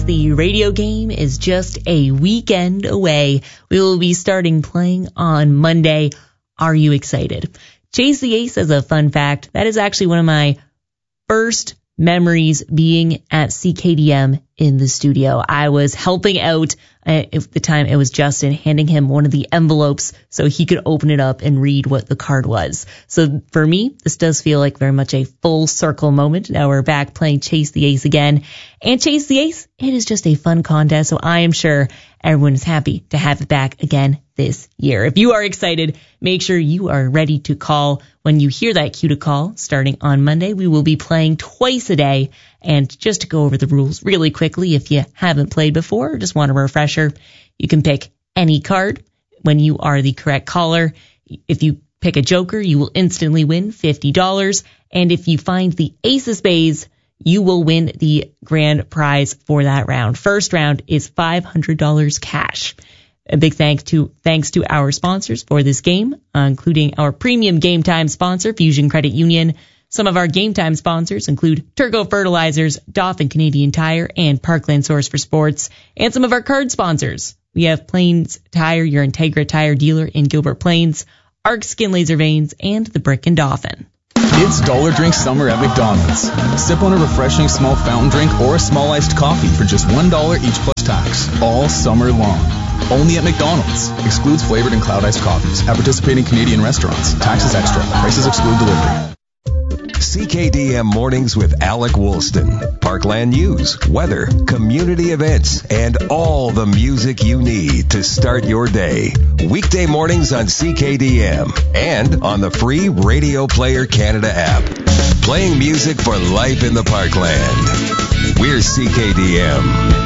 the radio game is just a weekend away. We will be starting playing on Monday. Are you excited? Chase the Ace, as a fun fact, that is actually one of my first memories being at CKDM in the studio. I was helping out at the time. It was Justin, handing him one of the envelopes so he could open it up and read what the card was. So for me, this does feel like very much a full circle moment. Now we're back playing Chase the Ace again. And Chase the Ace, it is just a fun contest, so I am sure everyone is happy to have it back again this year. If you are excited, make sure you are ready to call when you hear that cue to call. Starting on Monday, we will be playing twice a day. And just to go over the rules really quickly, if you haven't played before or just want a refresher, you can pick any card when you are the correct caller. If you pick a joker, you will instantly win $50. And if you find the ace of spades, you will win the grand prize for that round. First round is $500 cash. A big thanks to our sponsors for this game, including our premium Game Time sponsor, Fusion Credit Union. Some of our Game Time sponsors include Turco Fertilizers, Dauphin Canadian Tire, and Parkland Source for Sports. And some of our card sponsors. We have Plains Tire, your Integra tire dealer in Gilbert Plains, Arc Skin Laser Veins, and the Brick and Dolphin. It's Dollar Drink Summer at McDonald's. Sip on a refreshing small fountain drink or a small iced coffee for just $1 each plus tax, all summer long. Only at McDonald's. Excludes flavored and cloud iced coffees at participating Canadian restaurants. Taxes extra. Prices exclude delivery. CKDM Mornings with Alec Woolston. Parkland news, weather, community events, and all the music you need to start your day. Weekday mornings on CKDM and on the free Radio Player Canada app. Playing music for life in the Parkland. We're CKDM.